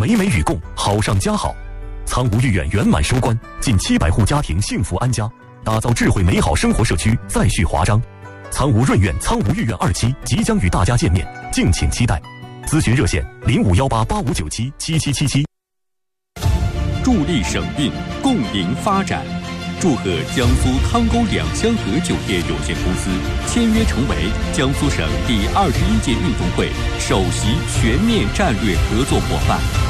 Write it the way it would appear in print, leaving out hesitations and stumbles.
美美与共，好上加好。苍梧御苑圆满收官，近700户家庭幸福安家，打造智慧美好生活社区再续华章。苍梧润苑、苍梧御苑2期即将与大家见面，敬请期待。咨询热线051885977777。 助力省运，共赢发展。祝贺江苏汤沟两香河酒店有限公司签约成为江苏省第21届运动会首席全面战略合作伙伴。